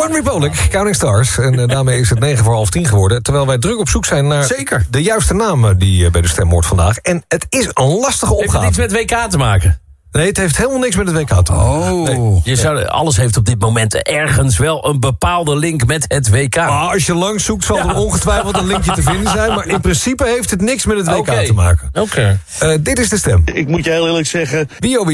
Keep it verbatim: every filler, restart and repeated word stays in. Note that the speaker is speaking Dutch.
One Republic, Counting Stars. En uh, daarmee is het negen voor half tien geworden. Terwijl wij druk op zoek zijn naar Zeker. de juiste naam die uh, bij de stem hoort vandaag. En het is een lastige opgave. Heeft het iets met W K te maken? Nee, het heeft helemaal niks met het W K te maken. Oh. Nee. Je zou, alles heeft op dit moment ergens wel een bepaalde link met het W K. Maar als je lang zoekt, zal er Ja. ongetwijfeld een linkje te vinden zijn. Maar in principe heeft het niks met het W K Oké. te maken. Oké. Uh, dit is de stem. Ik moet je heel eerlijk zeggen... B O B